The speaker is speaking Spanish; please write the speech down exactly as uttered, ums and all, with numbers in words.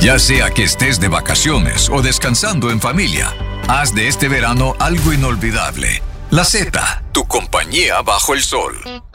Ya sea que estés de vacaciones o descansando en familia, haz de este verano algo inolvidable. La Z, tu compañía bajo el sol.